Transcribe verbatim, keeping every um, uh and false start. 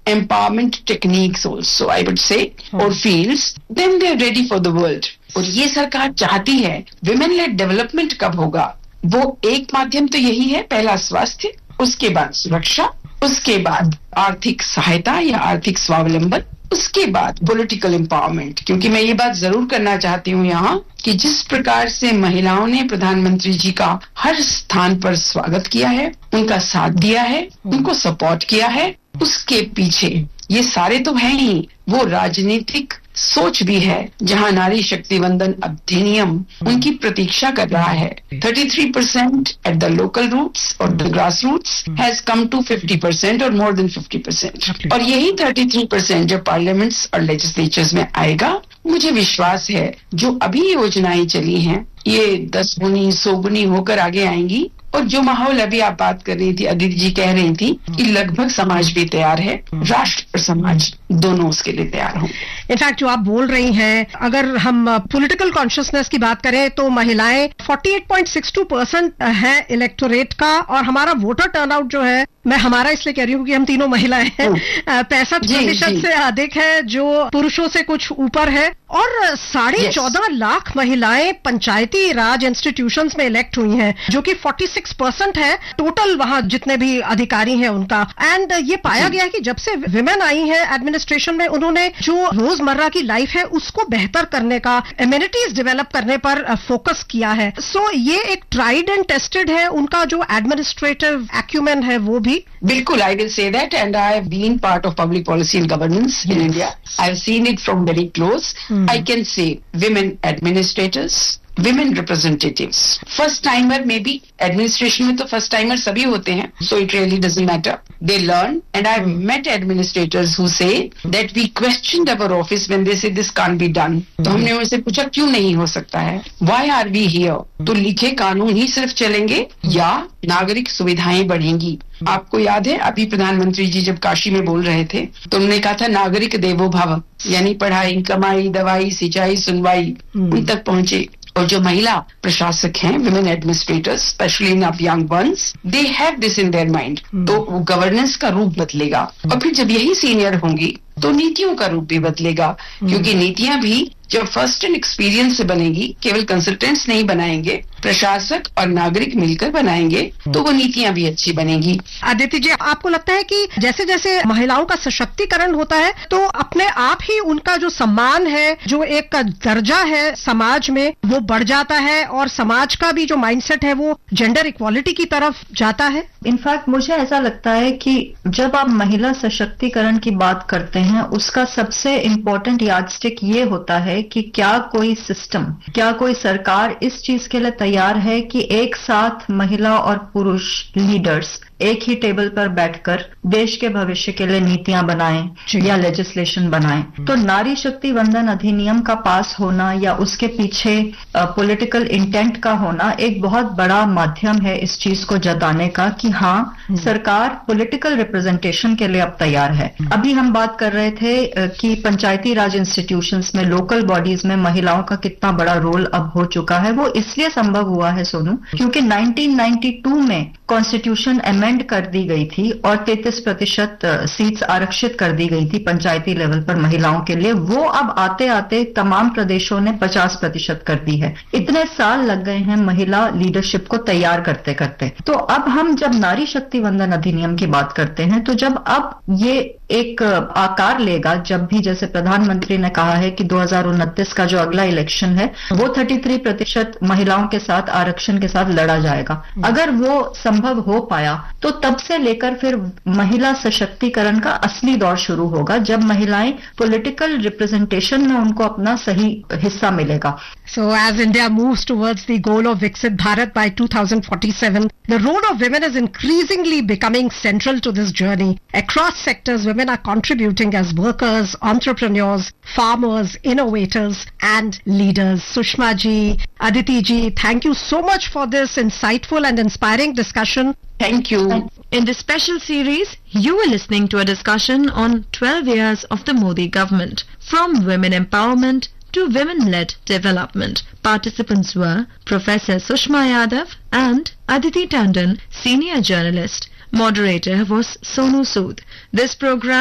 empowerment techniques also, I would say, or fields, then they are ready for the world. और ये सरकार चाहती है women led development कब होगा? वो एक माध्यम तो यही है, पहला स्वास्थ्य, उसके बाद सुरक्षा, उसके बाद आर्थिक सहायता या आर्थिक स्वावलंबन, उसके बाद पॉलिटिकल एम्पावरमेंट। क्योंकि मैं ये बात जरूर करना चाहती हूँ यहाँ कि जिस प्रकार से महिलाओं ने प्रधानमंत्री जी का हर स्थान पर स्वागत किया है, उनका साथ दिया है, उनको सपोर्ट किया है, उसके पीछे ये सारे तो हैं ही, वो राजनीतिक सोच भी है जहां नारी शक्ति वंदन अधिनियम उनकी प्रतीक्षा कर रहा है। thirty-three percent at the local routes और the grass roots has come to fifty percent और मोर देन fifty percent, और यही thirty-three percent जब पार्लियामेंट्स और लेजिस्लेचर्स में आएगा, मुझे विश्वास है जो अभी योजनाएं चली हैं ये दस गुनी सौ गुनी होकर आगे आएंगी। और जो माहौल अभी आप बात कर रही थी, अदिति जी कह रही थी कि लगभग समाज भी तैयार है, राष्ट्र और समाज दोनों उसके लिए तैयार हों। इनफैक्ट जो आप बोल रही हैं, अगर हम पॉलिटिकल कॉन्शियसनेस की बात करें तो महिलाएं forty-eight point six two percent है इलेक्टोरेट का, और हमारा वोटर टर्नआउट जो है, मैं हमारा इसलिए कह रही हूँ कि हम तीनों महिलाएं हैं, पैंसठ प्रतिशत से अधिक है, जो पुरुषों से कुछ ऊपर है, और साढ़े चौदह लाख महिलाएं पंचायती राज इंस्टीट्यूशंस में इलेक्ट हुई हैं, जो कि forty-six परसेंट है टोटल वहां जितने भी अधिकारी हैं उनका। एंड ये पाया गया है कि जब से विमेन आई हैं एडमिनिस्ट्रेशन में, उन्होंने जो रोजमर्रा की लाइफ है उसको बेहतर करने का, एम्यूनिटीज डेवलप करने पर फोकस किया है। सो so, ये एक ट्राइड एंड टेस्टेड है, उनका जो एडमिनिस्ट्रेटिव एक्यूमेन है वो भी। बिल्कुल, I will say that, and I have been part of public policy and governance in India. I have seen it from very close. Hmm. I can say women administrators, women representatives, first timer maybe, administration में तो first timer सभी होते हैं, so it really doesn't matter. They learn, and I've met administrators who say that we questioned our office when they say this can't be done. तो हमने उनसे पूछा क्यों नहीं हो सकता है, why are we here? तो लिखे कानून ही सिर्फ चलेंगे या नागरिक सुविधाएं बढ़ेंगी? आपको याद है अभी प्रधानमंत्री जी जब काशी में बोल रहे थे तो उन्होंने कहा था नागरिक देवो भव, यानी पढ़ाई, कमाई, दवाई, सिंचाई, सुनवाई उन तक पहुंचे। और जो महिला प्रशासक हैं, women administrators, specially in up young ones, they have this in their mind, तो गवर्नेंस का रूप बदलेगा। और फिर जब यही सीनियर होंगी तो नीतियों का रूप भी बदलेगा, क्योंकि नीतियां भी जब फर्स्ट एंड एक्सपीरियंस से बनेगी, केवल कंसल्टेंट्स नहीं बनाएंगे, प्रशासक और नागरिक मिलकर बनाएंगे, तो वो नीतियां भी अच्छी बनेगी। अदिति जी, आपको लगता है कि जैसे जैसे महिलाओं का सशक्तिकरण होता है तो अपने आप ही उनका जो सम्मान है, जो एक दर्जा है समाज में, वो बढ़ जाता है, और समाज का भी जो माइंडसेट है वो जेंडर इक्वालिटी की तरफ जाता है? इनफैक्ट मुझे ऐसा लगता है कि जब आप महिला सशक्तिकरण की बात करते हैं, उसका सबसे इम्पोर्टेंट यार्डस्टिक ये होता है कि क्या कोई सिस्टम, क्या कोई सरकार इस चीज के लिए तैयार है कि एक साथ महिला और पुरुष लीडर्स एक ही टेबल पर बैठकर देश के भविष्य के लिए नीतियां बनाएं या लेजिस्लेशन बनाएं। तो नारी शक्ति वंदन अधिनियम का पास होना या उसके पीछे पॉलिटिकल इंटेंट का होना एक बहुत बड़ा माध्यम है इस चीज को जताने का कि हाँ, सरकार पॉलिटिकल रिप्रेजेंटेशन के लिए अब तैयार है। अभी हम बात कर रहे थे कि पंचायती राज इंस्टीट्यूशंस में, लोकल बॉडीज में महिलाओं का कितना बड़ा रोल अब हो चुका है। वो इसलिए संभव हुआ है सोनू, क्योंकि नाइनटीन नाइंटी टू में कॉन्स्टिट्यूशन अमेंड कर दी गई थी और तैंतीस प्रतिशत सीट्स आरक्षित कर दी गई थी पंचायती लेवल पर महिलाओं के लिए। वो अब आते आते तमाम प्रदेशों ने पचास प्रतिशत कर दी है। इतने साल लग गए हैं महिला लीडरशिप को तैयार करते करते। तो अब हम जब नारी शक्ति वंदन अधिनियम की बात करते हैं, तो जब अब ये एक आकार लेगा, जब भी जैसे प्रधानमंत्री ने कहा है कि दो हज़ार उनतीस का जो अगला इलेक्शन है वो तैंतीस प्रतिशत महिलाओं के साथ आरक्षण के साथ लड़ा जाएगा। अगर वो संभव हो पाया तो तब से लेकर फिर महिला सशक्तिकरण का असली दौर शुरू होगा, जब महिलाएं पॉलिटिकल रिप्रेजेंटेशन में उनको अपना सही हिस्सा मिलेगा। So as India moves towards the goal of Viksit Bharat by two thousand forty-seven, the role of women is increasingly becoming central to this journey. Across sectors, women are contributing as workers, entrepreneurs, farmers, innovators, and leaders. Sushma ji, Aditi ji, thank you so much for this insightful and inspiring discussion. Thank you. In this special series, you were listening to a discussion on twelve years of the Modi government, from women empowerment to women-led development. Participants were Professor Sushma Yadav and Aditi Tandon, senior journalist. Moderator was Sonu Sood. This program